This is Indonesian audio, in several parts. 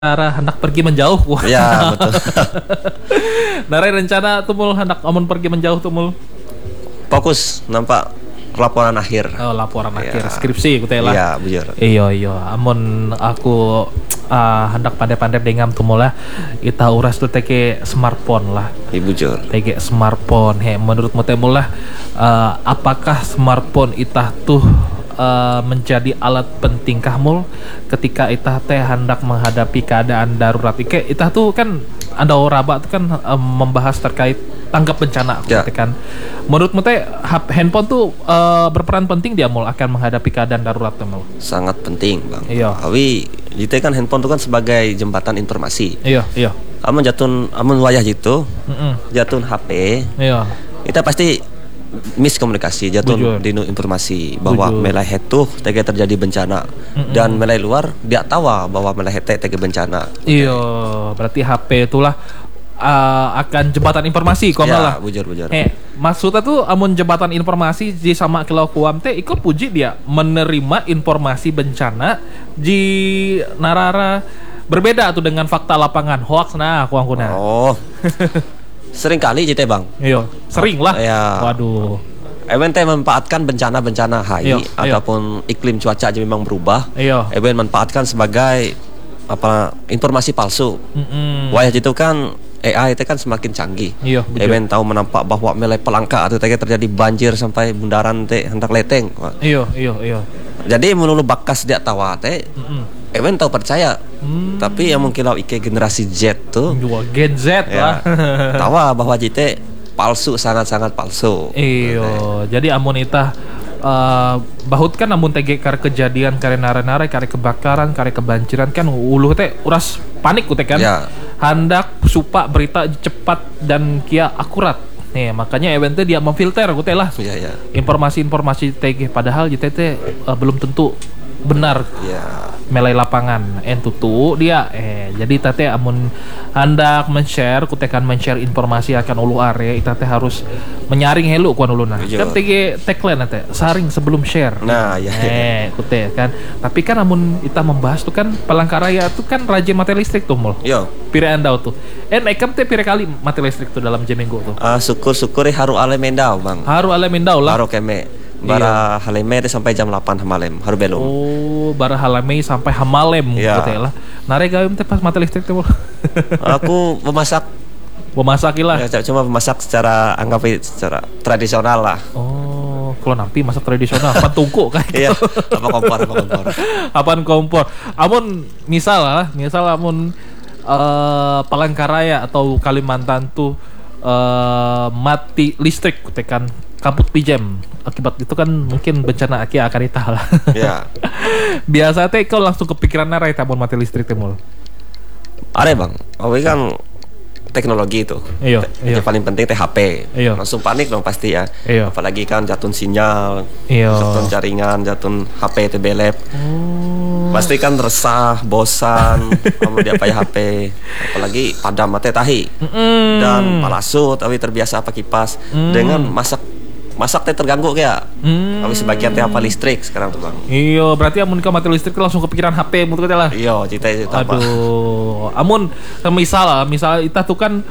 Arah hendak pergi menjauh. Wah. Ya betul. Narai rencana tuh mul hendak amun pergi menjauh tuh mul. Fokus nampak laporan akhir. Oh, laporan Ya. akhir skripsi gitu lah. Iya bujur. Iya amun aku hendak pandai-pandai dengam tuh mul lah. Ita uras tuh teke smartphone lah. Iya bujur. Teke smartphone. Menurutmu teh mul lah, apakah smartphone itah tuh menjadi alat pentingkah mul ketika itah teh hendak menghadapi keadaan darurat? Itah tuh kan ada raba tuh kan membahas terkait tanggap bencana Ya. gitu kan. Menurutmu teh handphone tuh berperan penting dia mul akan menghadapi keadaan darurat tuh mul? Sangat penting bang. Iya. Awi jite kan handphone itu kan sebagai jembatan informasi. Iya. Amun amun wayah gitu, Mm-mm. jatun HP, Iya. kita pasti miskomunikasi jatun Bujur. dinu informasi bahwa Bujur. melai hetuh tege terjadi bencana dan melai luar dia tahu bahwa melai hete tege bencana. Iya, berarti HP itulah akan jembatan informasi kok Ya, malah. bujur. Maksudnya tuh amun jembatan informasi di sama kilau kuam teh ikut puji dia menerima informasi bencana di narara berbeda tuh dengan fakta lapangan hoax nah kuangkuna. Oh. Sering kali jite bang. Iya, sering lah. Ya. Waduh. Ewen teh memanfaatkan bencana-bencana hai Iya. ataupun iklim cuaca aja memang berubah. Iya. Ewen manfaatkan sebagai informasi palsu. Wayah itu kan AI itu kan semakin canggih. Iya, betul. Ewen tahu menampak bahwa melai pelangka atau terjadi banjir sampai bundaran teh hendak leteng. Wah. Iya. Jadi menulu bakas dia tawa teh. Ewen tahu percaya. Tapi yang mungkin ike generasi Z tuh Dua Gen Z lah. ya, tawa bahwa jite palsu, sangat-sangat palsu. Iyo, jadi amun itah bahut kan amun tege kare kejadian kare nare-nare kare kebakaran kare kebanjiran kan uluh teh uras panik teh kan. Ya. Hendak supa berita cepat dan kia akurat. Nih, makanya event teh dia memfilter teh lah. Iya. Informasi-informasi tege padahal jite teh belum tentu benar. Ya. Melai lapangan tutu dia jadi tate amun hendak men-share kutekan men-share informasi akan ulu are ita teh harus menyaring helu kuan uluna Iya. kan tege tagline teh saring sebelum share. Nah, ya. Kute kan tapi kan amun ita membahas tuh kan Palangkaraya tuh kan rajin mati listrik tuh mul Yo. pire andau tuh ekam teh pire kali mati listrik tuh dalam jeminggu tuh Syukur-syukuri haru alemendau bang. haru alemendau lah. Haru keme. Bara haleme itu sampai jam 8 hamalem. Haru belum. Oh, bara halamei sampai hamalem Iya. gitu ya lah. Nare gawim teh pas mati listrik teh mul. Aku memasak. Memasak lah. Ya, cuma memasak secara secara tradisional lah. Oh, kalau nampi masak tradisional, apa tungku kan? Iya. Apa kompor. Apaan kompor? Amun misal amun Palangkaraya atau Kalimantan tuh mati listrik tekan kabut pijam akibat itu kan mungkin bencana aki akan itah lah. Ya. Biasa teh kau langsung kepikiran narai tabon mati listrik teh mul. Are bang. Awi kan teknologi itu. Iya. Yang paling penting teh HP. Iya. Langsung panik dong pasti ya. Iya. Apalagi kan jatun sinyal, Iya. jatun jaringan, jatun HP teh belep. Oh. Pasti kan resah, bosan, kamu dia pakai HP. Apalagi padam mate tahi. Dan palasut, tapi terbiasa pakai kipas. Dengan masak teh terganggu kayak. Tapi sebagian teh apa listrik sekarang tuh bang. Iya, berarti amun ka mati listrik langsung kepikiran HP mutu teh lah. Iya, cita apa? Aduh, amun misal kita tuh kan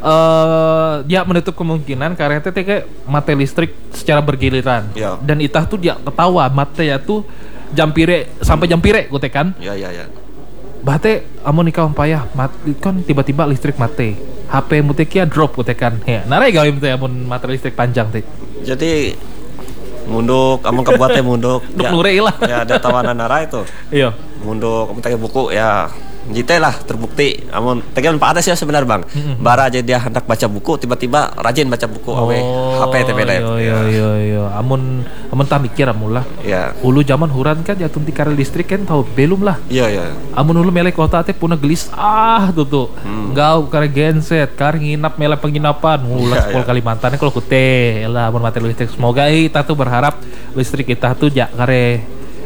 dia menutup kemungkinan karena teh kayak mati listrik secara bergiliran. Iya. Dan itah tuh dia ketawa mate ya tuh jampire sampai jampire gue kan. Iya. Bahte amun nikah payah mati kan tiba-tiba listrik mati. HP mutekia drop gue kan. Ya, narai gawe teh amun mati listrik panjang teh. Jadi munduk, kamu kebuat teh munduk. Duk lure lah. Ya ada tawanan nara itu. Iya. Munduk, kamu tanya buku ya. Jite lah terbukti. Amun tegan Pak ada sih sebenar bang. Bara aja dia hendak baca buku, tiba-tiba rajin baca buku awe HP teh belep. Iya. Amun tak mikir amun lah. Ya. Ulu zaman huran kan jatuh di kare listrik kan tahu belum lah. Iya. Amun ulu melek kota teh puna gelis tuh. Engau kare genset, kare nginap melek penginapan. Ulah Iya, sekolah Kalimantan kalau kute lah amun mati listrik. Semoga kita tuh berharap listrik kita tuh kare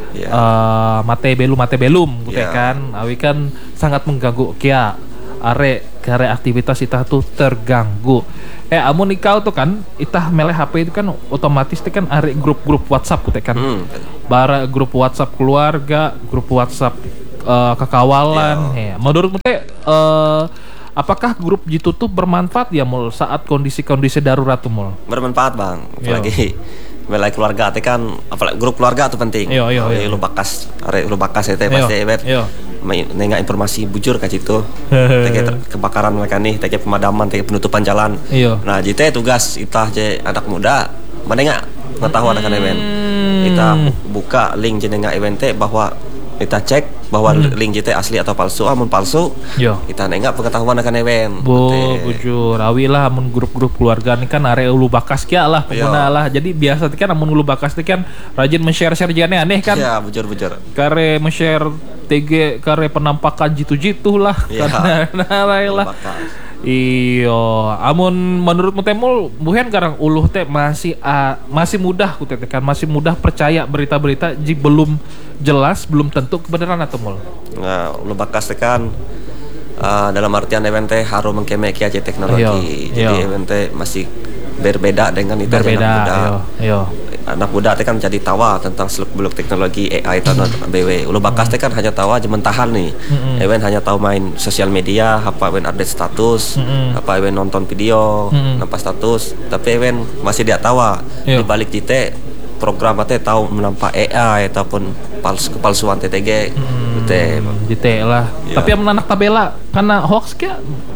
mate belum gitu kan. Awi kan sangat mengganggu kia kare aktivitas itah tuh terganggu. Amun ikau tuh kan itah meleh HP itu kan otomatis tuh kan are grup-grup WhatsApp gitu kan. Bara grup WhatsApp keluarga, grup WhatsApp kekawalan. Ya. Menurut teh apakah grup jitu tuh bermanfaat ya mul saat kondisi-kondisi darurat tuh mul? Bermanfaat bang, apalagi mulai keluarga teh kan, apalagi grup keluarga tuh penting. Lu bakas teh pasti nengak informasi bujur ka situ. Tege kebakaran mereka nih, tege pemadaman, tege penutupan jalan. Nah, jite tugas itah je anak muda, menengak pengetahuan akan event. Kita buka link je nengak event teh bahwa kita cek bahwa link JT asli atau palsu. Amun palsu, kita nengak pengetahuan akan event. Bujur, awi lah amun grup-grup keluarga ini kan area ulu bakas kia lah pengguna lah. Jadi biasa kan amun ulu bakas itu kan rajin men-share aneh kan. Iya, bujur. Kare men-share TG kare penampakan jitu-jitu lah. Karena lah. Iyo, amun menurut Temul, buhen karang uluh teh masih mudah kutetekan, masih mudah percaya berita-berita jika belum jelas, belum tentu kebenaran atau mul. Nah, uluh bakas teh kan dalam artian event teh harus mengkemeki aja teknologi. Jadi event teh masih berbeda dengan itu anak muda. Anak muda teh kan jadi tawa tentang seluk-beluk teknologi AI atau BW. Ulu bakas teh kan hanya tawa jemen tahan nih. Event hanya tahu main sosial media, apa event update status, apa event nonton video, nampak status. Tapi event masih dia tawa. Di balik JT program teh tahu menampak AI ataupun kepalsuan TTG. JT lah. Tapi yang anak tabela karena hoax kia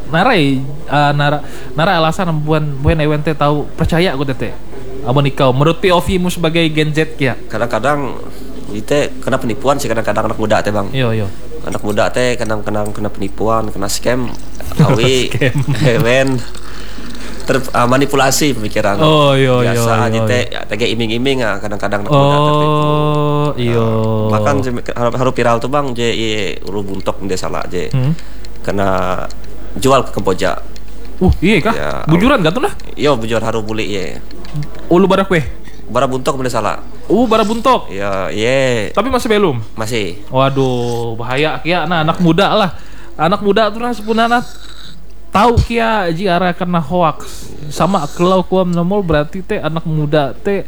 nara alasan buan event teh tahu percaya aku teh. Abang nikau, menurut POV-mu sebagai Gen Z ya? Kadang-kadang itu kena penipuan sih, kadang-kadang anak muda teh bang. Anak muda teh kadang-kadang kena penipuan, kena scam, awi, event, manipulasi pemikiran. Biasa aja teh, tege iming-iming kadang-kadang anak muda tertipu. Bahkan harus viral tuh bang, ulu buntok dia salah aja, kena jual ke Kamboja. Iya kah? Ya, bujuran gak tuh lah? Iya bujur harus beli ya. Ulu barak weh? Bara buntok bener salah. Bara buntok? Iya, iya. Tapi masih belum? Masih. Waduh, bahaya kia. Nah, anak muda lah. Anak muda tuh sebenarnya tahu kia ji arah kena hoax. Sama kalau kuam nomor berarti teh anak muda teh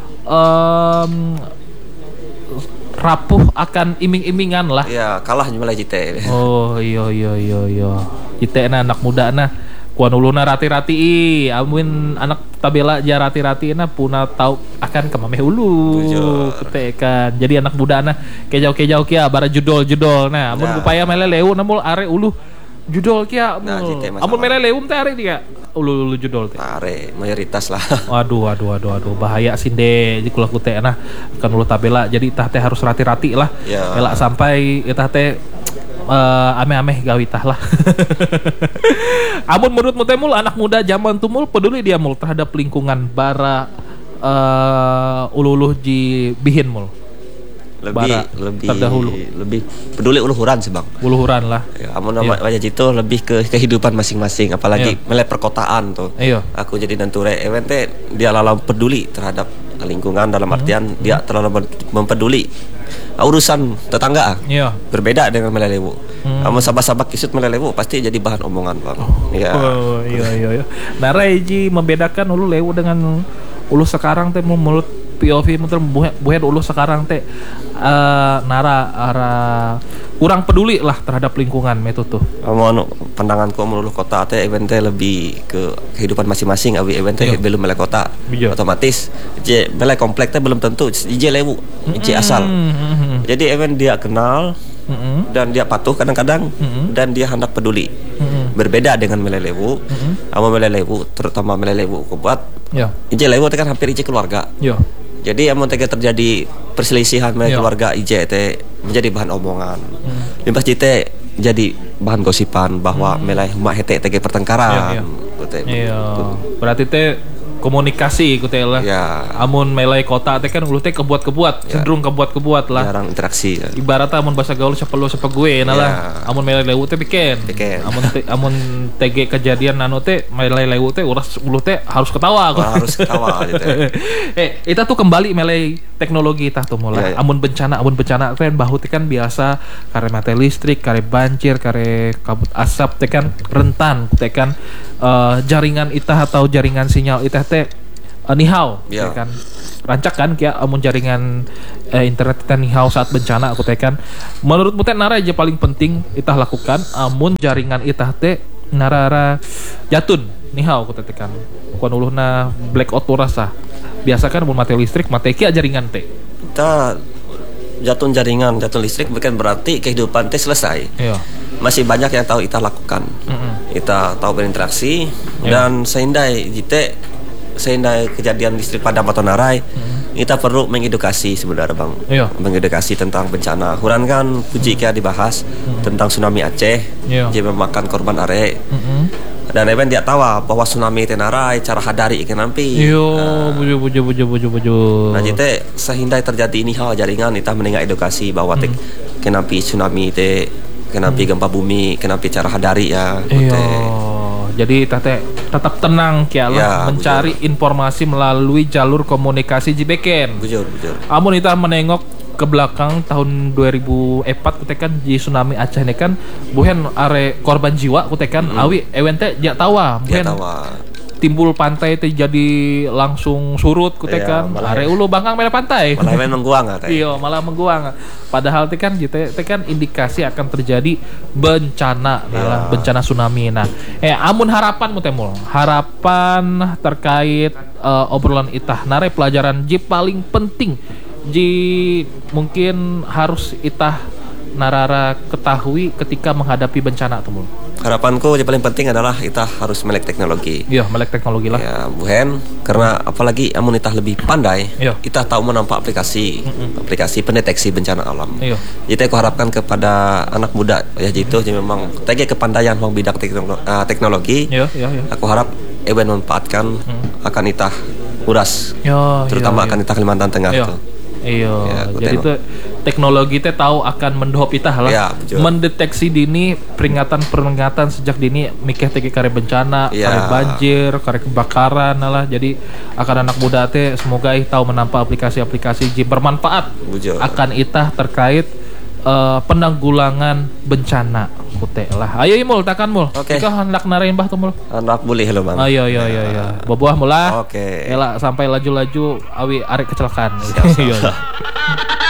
rapuh akan iming-imingan lah. Iya, kalah mulai JT. Iya. JT anak muda kuan uluna rati-rati amun anak tabela ja rati-rati puna tahu akan kemameh ulu ketekan. Jadi anak muda kejauh-kejauh kia bara judol nah amun upaya meleleu namul are ulu judol kia amun meleleu teh are dia ulu judol teh are mayoritas lah. Waduh bahaya sinde di kula ku teh kan ulu tabela jadi tah teh harus rati-rati lah elak sampai tah teh ameh-ameh gawitah lah. Amun menurut Temul anak muda zaman tumul peduli dia mul terhadap lingkungan bara ulu-uluh ji bihin mul. Lebih peduli uluhuran sih bang. Uluhuran lah. Amun wajah itu lebih ke kehidupan masing-masing, apalagi melek perkotaan tuh. Aku jadi nanture event teh dia lalu peduli terhadap lingkungan dalam artian dia terlalu mempeduli urusan tetangga. Berbeda dengan melelewu. Kamu sabak-sabak kisut melelewu pasti jadi bahan omongan bang. Iya. Narai ji membedakan ulu lewu dengan ulu sekarang teh menurut POV muter buhen ulu sekarang teh kurang peduli lah terhadap lingkungan tuh. Pandanganku menurut kota teh event teh lebih ke kehidupan masing-masing. Awi event teh belum melek kota, otomatis melek komplek teh belum tentu lewu, asal. Jadi event dia kenal dan dia patuh kadang-kadang dan dia hendak peduli. Berbeda dengan melelewu, melelewu terutama melelewu kubuat. Lewu teh kan hampir keluarga. Jadi amun terjadi perselisihan keluarga teh menjadi bahan omongan. Limbas jadi bahan gosipan bahwa melai rumah hete tege pertengkaran. Berarti teh komunikasi ku teh lah. Amun melai kota teh kan ulu teh kebuat-kebuat, cenderung kebuat-kebuat lah. Jarang interaksi. Ibaratnya amun bahasa gaul siapa lu siapa gue lah. Amun melai lewu teh bikin. Amun TG kejadian teh melai lewu teh ulu teh harus ketawa. Harus ketawa gitu. Kita tuh kembali melai teknologi tah tuh mulai. Amun bencana kan bahu teh kan biasa kare mati listrik, kare banjir, kare kabut asap teh kan rentan teh kan jaringan itah atau jaringan sinyal itah teh nihau kan rancak kan kia amun jaringan internet kita nihau saat bencana aku teh kan. Menurutmu teh nara aja paling penting itah lakukan amun jaringan itah teh nara jatun nihau aku teh kan. Bukan uluhna blackout rasa. Biasa kan amun mati listrik mati kia jaringan teh. Kita jatuh jaringan, jatuh listrik bukan berarti kehidupan teh selesai. Iya. Masih banyak yang tahu kita lakukan. Kita tahu berinteraksi dan sehindai kejadian listrik padam atau narai, kita perlu mengedukasi sebenarnya bang. Iya. Mengedukasi tentang bencana. Huran kan puji kia dibahas tentang tsunami Aceh, dia memakan korban are. Dan even dia tahu bahwa tsunami tenarai cara hadari ikan nampi. Buju. Nah jadi sehindai terjadi ini hal jaringan kita mendengar edukasi bahwa kenapa tsunami kenapa gempa bumi, kenapa cara hadari ya. Jadi tetap tenang kialah mencari informasi melalui jalur komunikasi jibeken. Bujur. Amun kita menengok ke belakang tahun 2004 kutekan di tsunami Aceh ini kan buhen are korban jiwa kutekan awi ewente jak tawa buhen timbul pantai teh jadi langsung surut kutekan are ulu bangkang mele pantai malah mengguang iya malah mengguang padahal teh kan indikasi akan terjadi bencana bencana tsunami. Nah amun harapanmu temul harapan terkait obrolan itah nare pelajaran paling penting mungkin harus itah narara ketahui ketika menghadapi bencana temul. Harapanku yang paling penting adalah kita harus melek teknologi. Iya, melek teknologi lah. Ya, buhen karena apalagi amun kita lebih pandai, kita tahu menampak aplikasi pendeteksi bencana alam. Iya. Jadi aku harapkan kepada anak muda ya gitu, jadi memang tege kepandaian bang bidang teknologi. Iya. Aku harap manfaatkan akan kita uras, terutama akan kita Kalimantan Tengah tuh. Iya, jadi itu teknologi teh tahu akan mendhop itah lah, mendeteksi dini peringatan sejak dini mikeh teh kare bencana, kare banjir, kare kebakaran lah. Jadi akan anak muda teh semoga tahu menampak aplikasi-aplikasi bermanfaat akan itah terkait penanggulangan bencana kute lah. Ayo imul takan mul. Jika hendak narain bah tuh mul. Hendak boleh lo bang. Ayo. Babuah mula. Oke. Ela sampai laju-laju awi arek kecelakaan.